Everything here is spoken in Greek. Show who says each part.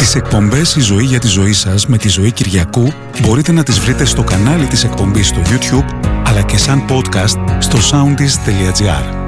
Speaker 1: Τις εκπομπές «Η ζωή για τη ζωή σας» με τη Ζωή Κυριακού μπορείτε να τις βρείτε στο κανάλι της εκπομπής στο YouTube, αλλά και σαν podcast στο soundis.gr.